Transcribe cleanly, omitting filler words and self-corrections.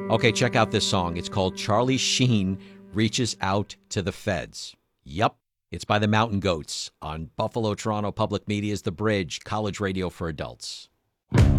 Okay, check out this song. It's called Charlie Sheen Reaches Out to the Feds. Yup, it's by the Mountain Goats on Buffalo Toronto Public Media's The Bridge, college radio for adults.